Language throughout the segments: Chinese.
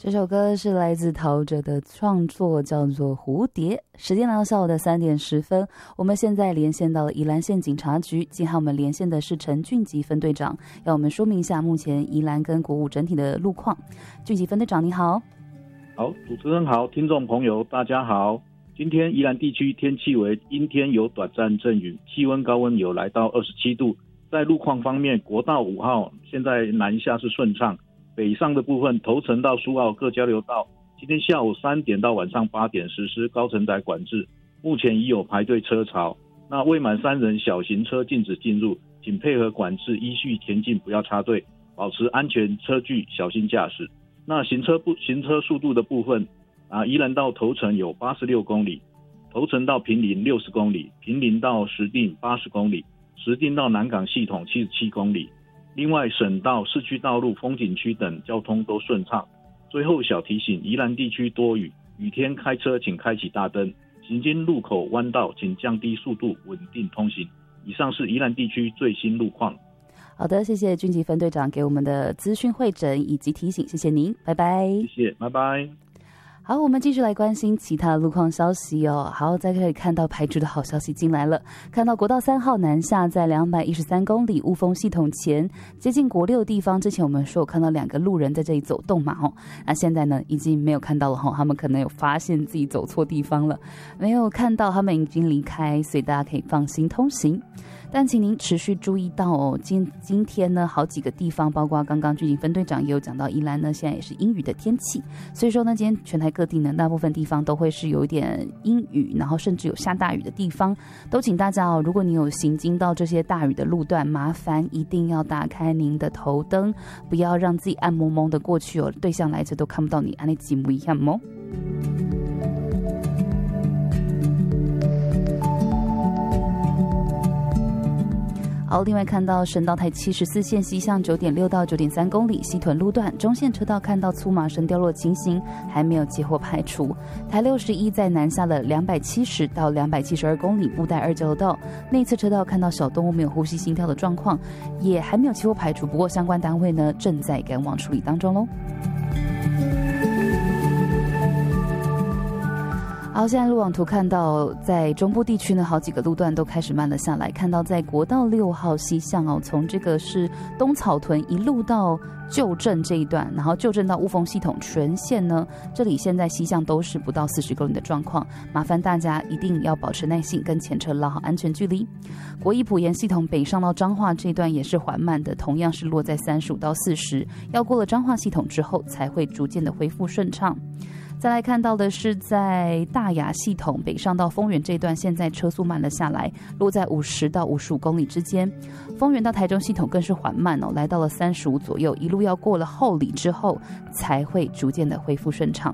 这首歌是来自陶喆的创作，叫做《蝴蝶》。时间来到下午的3点10分，我们现在连线到了宜兰县警察局，今天我们连线的是陈俊吉分队长，要我们说明一下目前宜兰跟国五整体的路况。俊吉分队长你好。 好，主持人好，听众朋友大家好。今天宜兰地区天气为阴天有短暂阵雨，气温高温有来到27度。在路况方面，国道5号现在南下是顺畅，北上的部分头城到苏澳各交流道今天下午3点到晚上8点实施高承载管制，目前已有排队车潮。那未满3人小型车禁止进入，请配合管制依序前进，不要插队，保持安全车距，小心驾驶。那行车速度的部分宜兰到头城有86公里，头城到坪林60公里，坪林到石碇80公里，石碇到南港系统77公里。另外省道、市区道路、风景区等交通都顺畅。最后小提醒，宜兰地区多雨，雨天开车请开启大灯，行经路口弯道请降低速度，稳定通行。以上是宜兰地区最新路况。 好的，谢谢俊吉分队长给我们的资讯汇整以及提醒，谢谢您，拜拜。 谢谢，拜拜。 好，我们继续来关心其他的路况消息哦。好，再可以看到排除的好消息进来了，看到国道3号南下在213公里雾峰系统前接近国6的地方，之前我们说有看到2个路人在这里走动嘛，那现在呢已经没有看到了，他们可能有发现自己走错地方了，没有看到他们已经离开，所以大家可以放心通行。但请您持续注意到哦，今天呢好几个地方，包括刚刚俊吉分队长也有讲到，宜兰呢现在也是阴雨的天气，所以说呢今天全台各地呢大部分地方都会是有一点阴雨，然后甚至有下大雨的地方，都请大家哦，如果你有行经到这些大雨的路段，麻烦一定要打开您的头灯，不要让自己暗蒙蒙的过去哦，对向来着都看不到你，安尼几模一样哦。好，另外看到省道台74线西向9.6到9.3公里西屯路段中线车道看到粗麻绳掉落情形，还没有接获排除。台61在南下了270到272公里布袋2交流道内侧车道看到小动物没有呼吸心跳的状况，也还没有接获排除，不过相关单位呢正在赶往处理当中咯。好，现在路网图看到在中部地区呢好几个路段都开始慢了下来，看到在国道6号西向哦，从这个是东草屯一路到旧镇这一段，然后旧镇到雾峰系统全线呢，这里现在西向都是不到40公里的状况，麻烦大家一定要保持耐性，跟前车拉好安全距离。国一埔盐系统北上到彰化这一段也是缓慢的，同样是落在35到40，要过了彰化系统之后才会逐渐的恢复顺畅。再来看到的是在大雅系统北上到丰原这一段，现在车速慢了下来，落在50到55公里之间。丰原到台中系统更是缓慢哦，来到了35左右，一路要过了后里之后才会逐渐的恢复顺畅。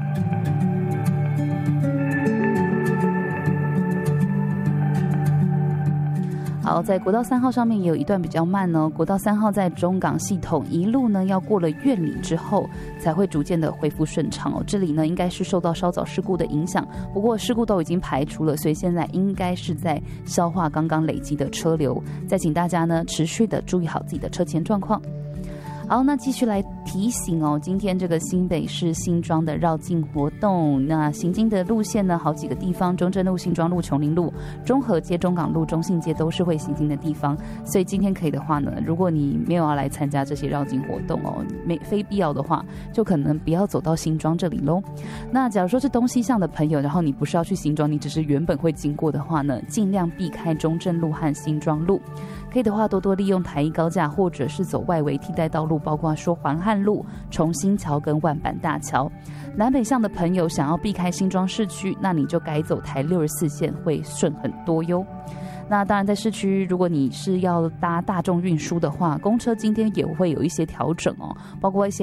好，在国道3号上面也有一段比较慢哦，国道3号在中港系统一路呢要过了苑里之后才会逐渐的恢复顺畅哦。这里呢应该是受到稍早事故的影响，不过事故都已经排除了，所以现在应该是在消化刚刚累积的车流。再请大家呢持续的注意好自己的车前状况。好，那继续来提醒哦，今天这个新北市新庄的绕境活动，那行经的路线呢，好几个地方，中正路、新庄路、琼林路、中和街、中港路、中信街都是会行经的地方，所以今天可以的话呢，如果你没有要来参加这些绕境活动哦，非必要的话，就可能不要走到新庄这里咯。那假如说是东西向的朋友，然后你不是要去新庄，你只是原本会经过的话呢，尽量避开中正路和新庄路。可以的话，多多利用台一高架，或者是走外围替代道路，包括说环汉路、重新桥跟万板大桥。南北向的朋友想要避开新庄市区，那你就改走台64线，会顺很多哟。那当然在市区，如果你是要搭大众运输的话，公车今天也会有一些调整哦，包括一些